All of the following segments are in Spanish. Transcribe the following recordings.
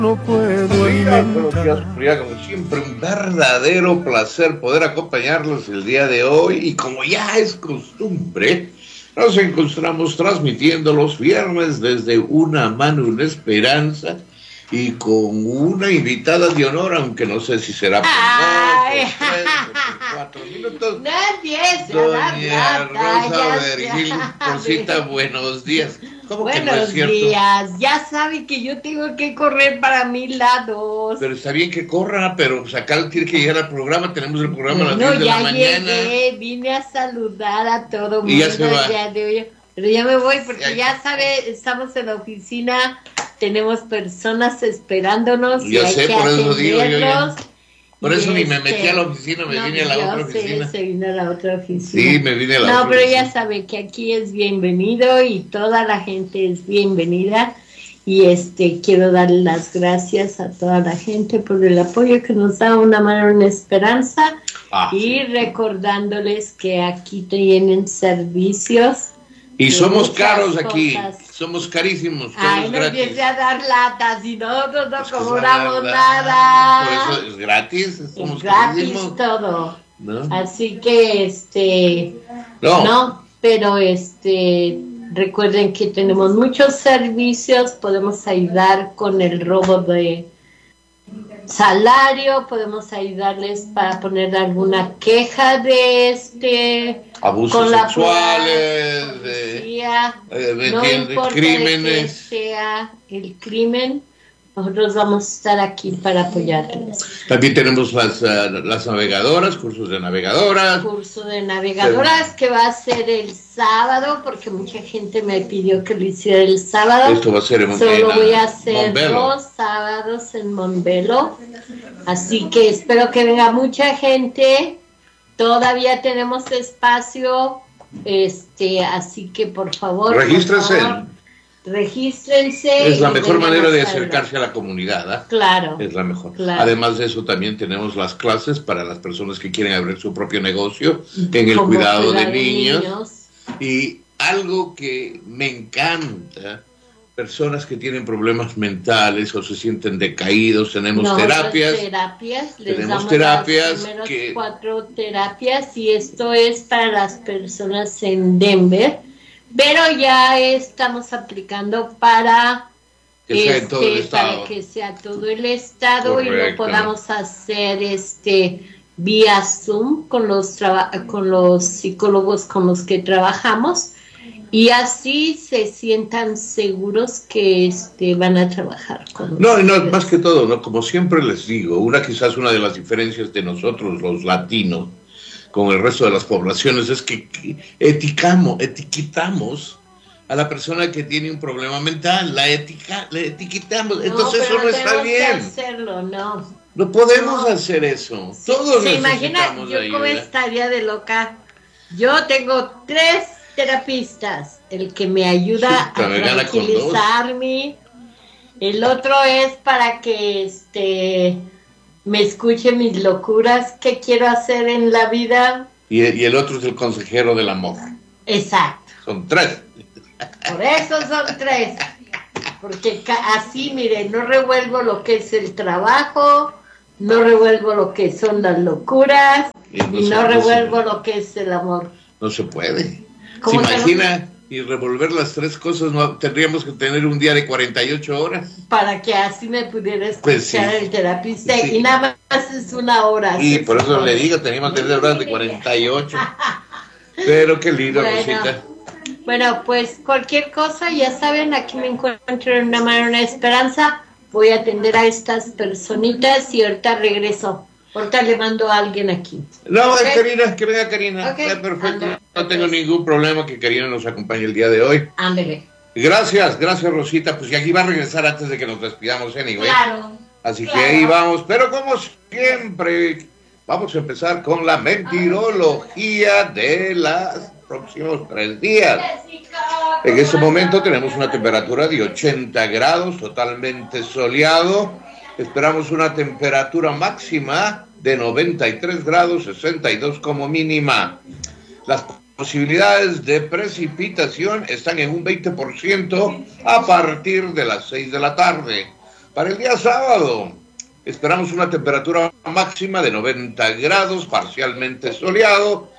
no puedo buenos días, como siempre, un verdadero placer poder acompañarlos el día de hoy. Y como ya es costumbre, nos encontramos transmitiendo los viernes desde Una Mano, Una Esperanza, y con una invitada de honor, aunque no sé si será por 2, por 3, por 4 minutos. Nadie se Doña Rosa Vergil, Rosita, buenos días. ¿Cómo que no es cierto? Buenos días, ya sabe que yo tengo que correr para 1000 lados. Pero está bien que corra, pero pues acá tiene que llegar al programa, tenemos el programa a las 10 de la mañana. Llegué, vine a saludar a todo mundo. Y ya se va. Pero ya me voy porque ya sabe, estamos en la oficina, tenemos personas esperándonos. Yo sé, por eso digo yo. Por eso ni me metí a la oficina, me vine a la otra oficina. Se vino a la otra oficina. Sí, me vine a la otra oficina. No, pero ya sabe que aquí es bienvenido y toda la gente es bienvenida. Y quiero darle las gracias a toda la gente por el apoyo que nos da Una Mano, Una Esperanza. Y recordándoles que aquí tienen servicios. Y somos caros aquí, somos carísimos. Ay, no empiece a dar latas y nosotros no cobramos nada. Por eso es gratis, somos es gratis carísimos. Todo. ¿No? Así que no, pero recuerden que tenemos muchos servicios, podemos ayudar con el robo de salario, podemos ayudarles para poner alguna queja de abusos con sexuales, no importa crímenes. que sea el crimen, nosotros vamos a estar aquí para apoyarles. También tenemos las navegadoras, cursos de navegadoras. Curso de navegadoras que va a ser el sábado, porque mucha gente me pidió que lo hiciera el sábado. Esto va a ser en Solo voy a hacer Montbello. 2 sábados en Montbello. Así que espero que venga mucha gente. Todavía tenemos espacio. Así que por favor. Regístrense. Es la mejor manera de acercarse a la comunidad, ¿eh? Claro. Es la mejor. Claro. Además de eso, también tenemos las clases para las personas que quieren abrir su propio negocio en el cuidado de niños. Y algo que me encanta, personas que tienen problemas mentales o se sienten decaídos, tenemos terapias. Tenemos terapias. Las primeras 4 terapias, y esto es para las personas en Denver. Pero ya estamos aplicando para que sea en todo el estado. Para que sea todo el estado. Correcto. Y lo podamos hacer vía Zoom con los psicólogos con los que trabajamos, y así se sientan seguros que van a trabajar con nosotros. No, más que todo, ¿no? Como siempre les digo, quizás una de las diferencias de nosotros los latinos con el resto de las poblaciones es que etiquetamos a la persona que tiene un problema mental, la etiquetamos, entonces eso no está bien. Hacerlo, no podemos hacer eso. Sí, todos se imagina yo ayuda. Cómo estaría de loca. Yo tengo 3 terapistas, el que me ayuda a tranquilizarme, el otro es para que me escuche mis locuras, qué quiero hacer en la vida. Y el otro es el consejero del amor. Exacto. Son 3. Por eso son 3. Porque así, mire, no revuelvo lo que es el trabajo, no revuelvo lo que son las locuras, y no revuelvo lo que es el amor. No se puede. ¿Se imagina? Y revolver las 3 cosas, no tendríamos que tener un día de 48 horas. Para que así me pudiera escuchar el terapista, y nada más es 1 hora. Y por eso le digo, teníamos que tener horas de 48. Pero qué lindo, Rosita. Bueno, pues cualquier cosa, ya saben, aquí me encuentro en Una Mano, Una Esperanza. Voy a atender a estas personitas y ahorita regreso. Ahorita le mando a alguien aquí. No, okay. Karina, que venga Karina. Okay. Está perfecto. No tengo ningún problema que Karina nos acompañe el día de hoy. Ándele. Gracias, Rosita. Pues y aquí va a regresar antes de que nos despidamos, anyway. Claro. Así que ahí vamos. Pero como siempre, vamos a empezar con la mentirología de los próximos 3 días. En este momento tenemos una temperatura de 80 grados, totalmente soleado. Esperamos una temperatura máxima de 93 grados, 62 como mínima. Las posibilidades de precipitación están en un 20% a partir de las 6 de la tarde. Para el día sábado, esperamos una temperatura máxima de 90 grados, parcialmente soleado,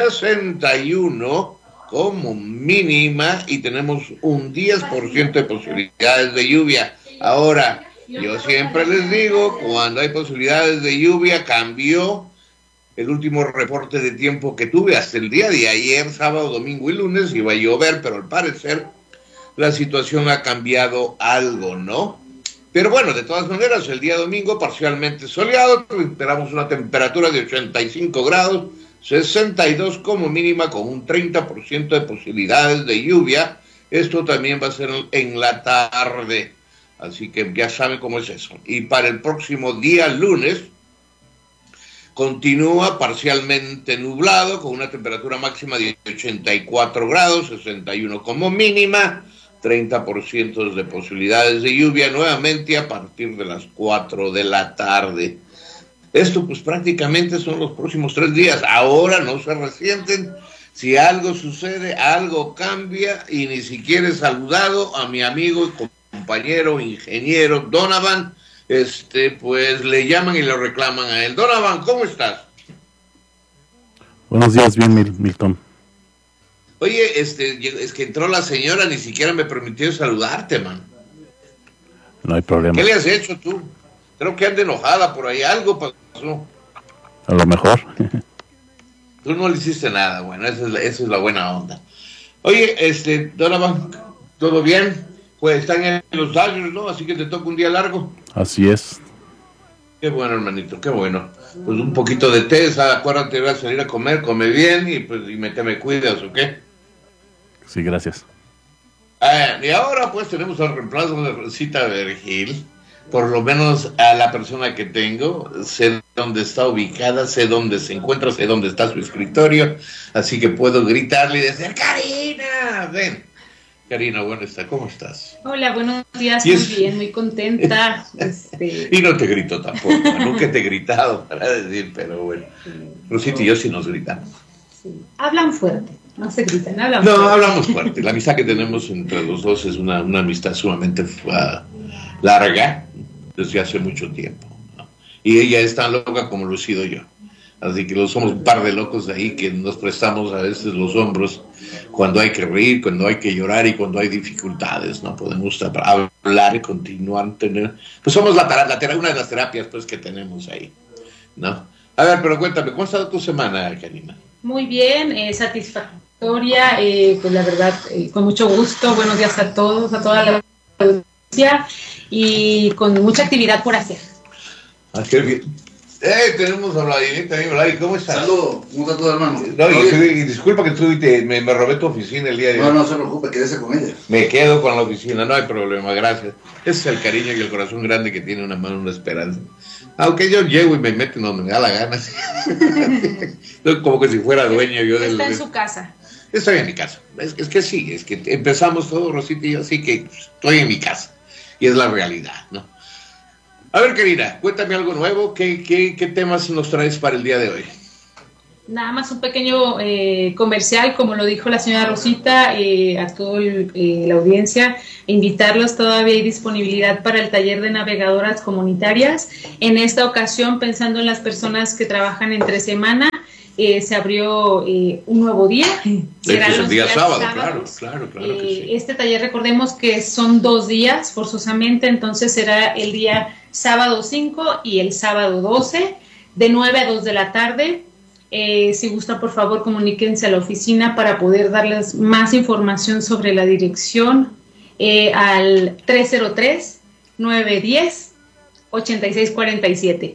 61 como mínima y tenemos un 10% de posibilidades de lluvia. Ahora, yo siempre les digo, cuando hay posibilidades de lluvia, cambió el último reporte de tiempo que tuve hasta el día de ayer, sábado, domingo y lunes, iba a llover, pero al parecer la situación ha cambiado algo, ¿no? Pero bueno, de todas maneras, el día domingo parcialmente soleado, esperamos una temperatura de 85 grados, 62 como mínima, con un 30% de posibilidades de lluvia. Esto también va a ser en la tarde, así que ya saben cómo es eso. Y para el próximo día lunes, continúa parcialmente nublado, con una temperatura máxima de 84 grados, 61 como mínima, 30% de posibilidades de lluvia, nuevamente a partir de las 4 de la tarde. Esto pues prácticamente son los próximos 3 días. Ahora no se resienten. Si algo sucede, algo cambia, y ni siquiera he saludado a mi amigo y compañero ingeniero Donovan, pues le llaman y le reclaman a él. Donovan, ¿cómo estás? Buenos días, bien, Milton. Oye, es que entró la señora, ni siquiera me permitió saludarte, man. No hay problema. ¿Qué le has hecho tú? Creo que anda enojada por ahí, algo pasó. A lo mejor. Tú no le hiciste nada, bueno, esa es la buena onda. Oye, Donovan, ¿todo bien? Pues están en los Dodgers, ¿no? Así que te toca un día largo. Así es. Qué bueno, hermanito, qué bueno. Pues un poquito de té, acuérdate de salir a comer, come bien y te me cuidas, ¿ok? Sí, gracias. Y ahora pues tenemos al reemplazo de Rosita Vergil. Por lo menos a la persona que tengo, sé dónde está ubicada, sé dónde se encuentra, sé dónde está su escritorio, así que puedo gritarle y decir, ¡Karina! Ven. Karina, ¿cómo estás? Hola, buenos días, muy bien, muy contenta. Y no te grito tampoco, nunca te he gritado para decir, pero bueno, Rosita y yo sí nos gritamos. Sí. Hablan fuerte, no se gritan, hablan fuerte. No, hablamos fuerte, la amistad que tenemos entre los dos es una amistad sumamente larga, desde hace mucho tiempo, ¿no? Y ella es tan loca como lo he sido yo. Así que somos un par de locos de ahí que nos prestamos a veces los hombros cuando hay que reír, cuando hay que llorar y cuando hay dificultades, ¿no? Podemos hablar y continuar, pues somos una de las terapias pues que tenemos ahí, ¿no? A ver, pero cuéntame, ¿cómo ha estado tu semana, Karina? Muy bien, satisfactoria, pues la verdad, con mucho gusto. Buenos días a todos, a toda la audiencia, y con mucha actividad por hacer. Qué bien. Tenemos a Vladimir también. Vladimir, ¿cómo estás? Saludos, ¿cómo está todo, hermano? No, y disculpa que me robé tu oficina el día de hoy. No se preocupe, quédese con ella. Me quedo con la oficina, no hay problema, gracias. Ese es el cariño y el corazón grande que tiene una mano, una esperanza. Aunque yo llego y me meto donde me da la gana. Como que si fuera dueño yo Está en su casa. Estoy en mi casa. Es que sí, es que empezamos todo, Rosita y yo, así que estoy en mi casa. Y es la realidad, ¿no? A ver, Karina, cuéntame algo nuevo. ¿Qué temas nos traes para el día de hoy? Nada más un pequeño comercial, como lo dijo la señora Rosita, a toda la audiencia, invitarlos. Todavía hay disponibilidad para el taller de navegadoras comunitarias. En esta ocasión, pensando en las personas que trabajan entre semana, se abrió un nuevo día. Será el día sábado, claro que sí. Este taller, recordemos que son 2 días forzosamente, entonces será el día sábado 5 y el sábado 12, de 9 a 2 de la tarde. Si gusta, por favor, comuníquense a la oficina para poder darles más información sobre la dirección al 303-910-8647.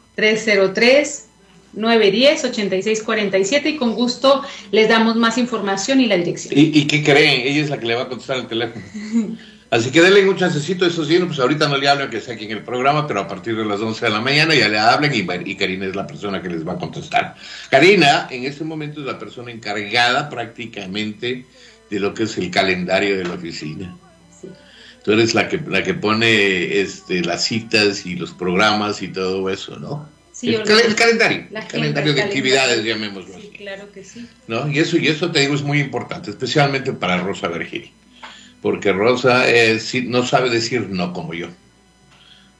303-910-8647 y con gusto les damos más información y la dirección. ¿Y qué creen? Ella es la que le va a contestar el teléfono. Así que denle un chancecito, eso sí, pues ahorita no le hablan que esté aquí en el programa, pero a partir de las 11 de la mañana ya le hablen y Karina es la persona que les va a contestar. Karina, en este momento es la persona encargada prácticamente de lo que es el calendario de la oficina. Sí. Tú eres la que pone las citas y los programas y todo eso, ¿no? Sí, el calendario de actividades, llamémoslo así. Sí, claro que sí. ¿No? Y eso te digo es muy importante, especialmente para Rosa Vergil, porque Rosa no sabe decir no como yo.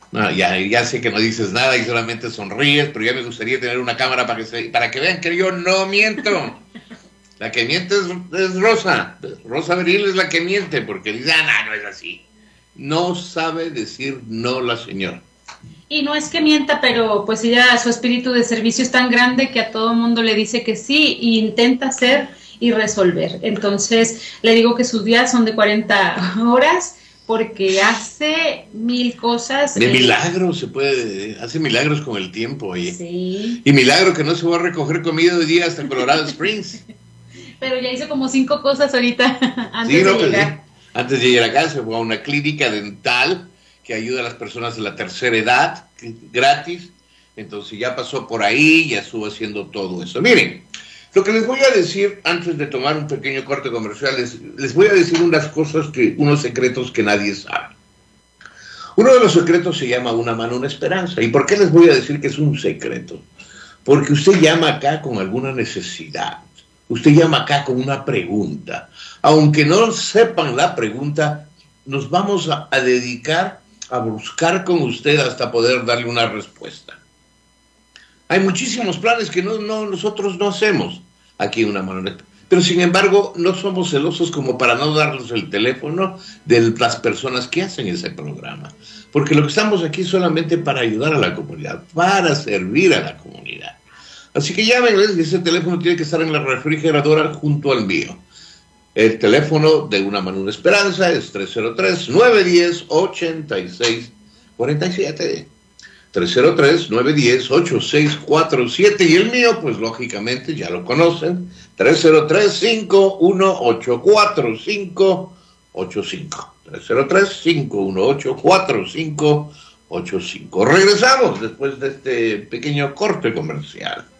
No, ya sé que no dices nada y solamente sonríes, pero ya me gustaría tener una cámara para que vean que yo no miento. La que miente es Rosa. Rosa Beril es la que miente, porque dice, no es así. No sabe decir no la señora. Y no es que mienta, pero pues ella, su espíritu de servicio es tan grande que a todo mundo le dice que sí e intenta hacer y resolver. Entonces, le digo que sus días son de 40 horas porque hace 1000 cosas. De milagros hace milagros con el tiempo, oye. Sí. Y milagro que no se va a recoger comida hoy día hasta Colorado Springs. Pero ya hizo como 5 cosas ahorita antes de llegar. Sí. Antes de llegar acá se fue a una clínica dental que ayuda a las personas de la tercera edad, gratis. Entonces ya pasó por ahí, ya estuvo haciendo todo eso. Miren, lo que les voy a decir antes de tomar un pequeño corte comercial les voy a decir unos secretos que nadie sabe. Uno de los secretos se llama una mano, una esperanza. ¿Y por qué les voy a decir que es un secreto? Porque usted llama acá con alguna necesidad. Usted llama acá con una pregunta. Aunque no sepan la pregunta, nos vamos a dedicar a buscar con usted hasta poder darle una respuesta. Hay muchísimos planes que nosotros no hacemos aquí en Una Mano. Pero sin embargo, no somos celosos como para no darles el teléfono de las personas que hacen ese programa. Porque lo que estamos aquí es solamente para ayudar a la comunidad, para servir a la comunidad. Así que llámenles y ese teléfono tiene que estar en la refrigeradora junto al mío. El teléfono de Una Mano Una Esperanza es 303-910-8647. 303-910-8647. Y el mío, pues lógicamente ya lo conocen, 303-518-4585. 303-518-4585. Regresamos después de este pequeño corte comercial.